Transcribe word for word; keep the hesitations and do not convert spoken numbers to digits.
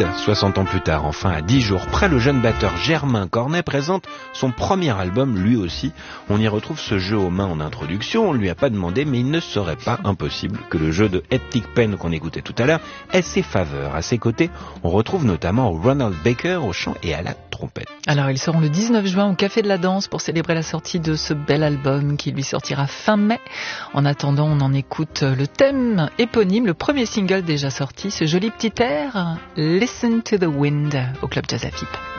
soixante ans plus tard, enfin à dix jours près, le jeune batteur Germain Cornet présente son premier album, lui aussi. On y retrouve ce jeu aux mains en introduction, on ne lui a pas demandé, mais il ne serait pas impossible que le jeu de Hectic Pen qu'on écoutait tout à l'heure ait ses faveurs. À ses côtés, on retrouve notamment Ronald Baker au chant et à la trompette. Alors ils seront le dix-neuf juin au Café de la Danse pour célébrer la sortie de ce bel album qui lui sortira fin mai. En attendant, on en écoute le thème éponyme, le premier single déjà sorti, ce joli petit air, Listen to the Wind, au Club Jazz Afip.